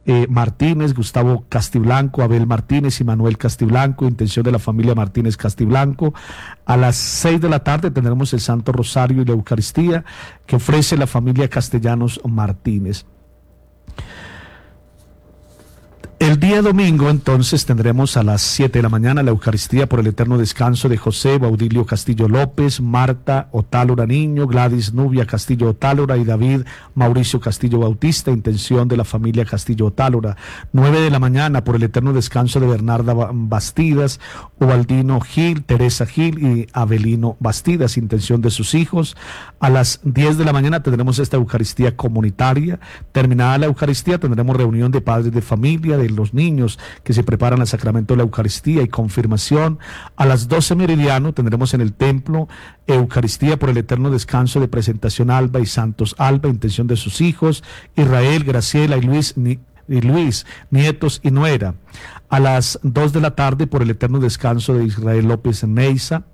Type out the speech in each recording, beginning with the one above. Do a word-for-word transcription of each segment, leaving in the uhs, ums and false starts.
eh, Martínez, Gustavo Castiblanco, Abel Martínez y Manuel Castiblanco, intención de la familia Martínez Castiblanco. A las seis de la tarde tendremos el Santo Rosario y la Eucaristía que ofrece la familia Castellanos Martínez. El día domingo entonces tendremos a las siete de la mañana la Eucaristía por el eterno descanso de José Baudilio Castillo López, Marta Otálora Niño, Gladys Nubia Castillo Otálora y David Mauricio Castillo Bautista, intención de la familia Castillo Otálora. nueve de la mañana por el eterno descanso de Bernarda Bastidas, Ubaldino Gil, Teresa Gil y Abelino Bastidas, intención de sus hijos. A las diez de la mañana tendremos esta Eucaristía comunitaria. Terminada la Eucaristía tendremos reunión de padres de familia, de los niños que se preparan al sacramento de la Eucaristía y confirmación. A las doce meridiano tendremos en el templo Eucaristía por el eterno descanso de Presentación Alba y Santos Alba, intención de sus hijos, Israel, Graciela y Luis, ni, y Luis, nietos y nuera. A las dos de la tarde por el eterno descanso de Israel López Neiza,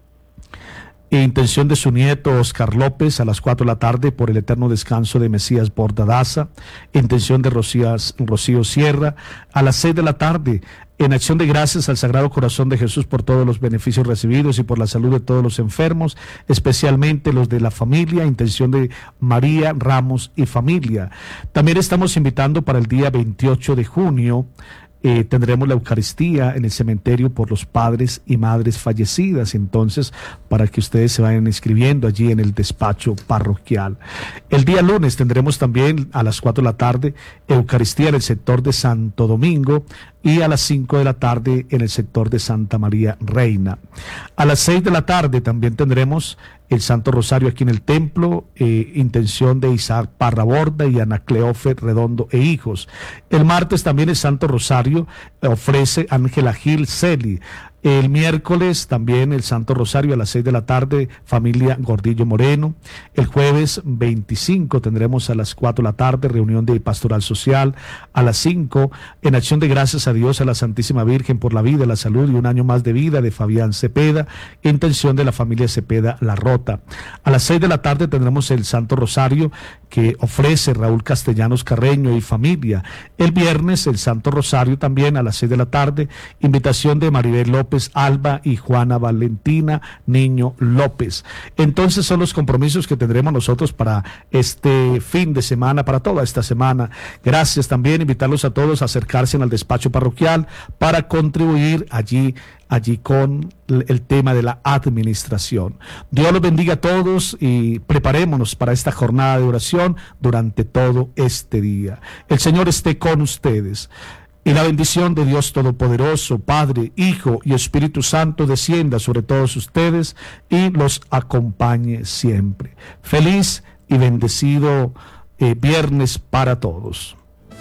e intención de su nieto Oscar López. A las cuatro de la tarde por el eterno descanso de Mesías Bordadaza, intención de Rocías, Rocío Sierra. A las seis de la tarde en acción de gracias al Sagrado Corazón de Jesús por todos los beneficios recibidos y por la salud de todos los enfermos, especialmente los de la familia, intención de María Ramos y familia. También estamos invitando para el día veintiocho de junio, Eh, tendremos la Eucaristía en el cementerio por los padres y madres fallecidas, entonces para que ustedes se vayan inscribiendo allí en el despacho parroquial. El día lunes tendremos también a las cuatro de la tarde Eucaristía en el sector de Santo Domingo y a las cinco de la tarde en el sector de Santa María Reina. A las seis de la tarde también tendremos el Santo Rosario aquí en el templo, eh, intención de Isaac Parra Borda y Ana Cleofe Redondo e hijos. El martes también el Santo Rosario eh, ofrece Ángela Gil Celi. El miércoles también el Santo Rosario a las seis de la tarde, familia Gordillo Moreno. El jueves veinticinco tendremos a las cuatro de la tarde reunión de pastoral social. A las cinco, en acción de gracias a Dios a la Santísima Virgen por la vida, la salud y un año más de vida de Fabián Cepeda, intención de la familia Cepeda La Rota. A las seis de la tarde tendremos el Santo Rosario que ofrece Raúl Castellanos Carreño y familia. El viernes el Santo Rosario también a las seis de la tarde, invitación de Maribel López Alba y Juana Valentina Niño López. Entonces son los compromisos que tendremos nosotros para este fin de semana, para toda esta semana. Gracias también, invitarlos a todos a acercarse al despacho parroquial para contribuir allí allí con el tema de la administración. Dios los bendiga a todos y preparémonos para esta jornada de oración durante todo este día. El Señor esté con ustedes. Y la bendición de Dios Todopoderoso, Padre, Hijo y Espíritu Santo descienda sobre todos ustedes y los acompañe siempre. Feliz y bendecido eh, viernes para todos.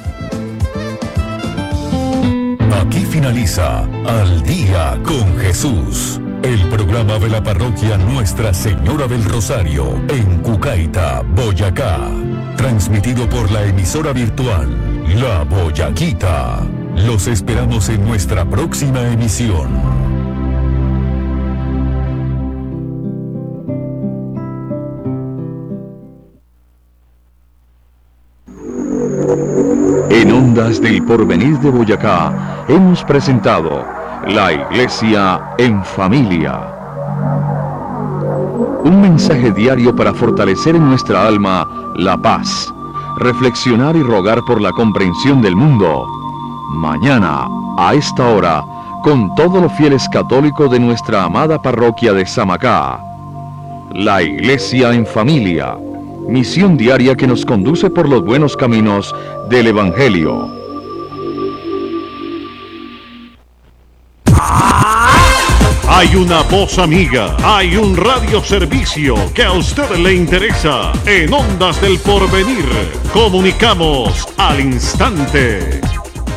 Aquí finaliza Al Día con Jesús, el programa de la parroquia Nuestra Señora del Rosario en Cucaita, Boyacá, transmitido por la emisora virtual La Boyaquita. Los esperamos en nuestra próxima emisión. En Ondas del Porvenir de Boyacá hemos presentado La Iglesia en Familia. Un mensaje diario para fortalecer en nuestra alma la paz, reflexionar y rogar por la comprensión del mundo. Mañana, a esta hora, con todos los fieles católicos de nuestra amada parroquia de Samacá. La Iglesia en Familia. Misión diaria que nos conduce por los buenos caminos del Evangelio. Hay una voz amiga, hay un radioservicio que a usted le interesa. En Ondas del Porvenir, comunicamos al instante.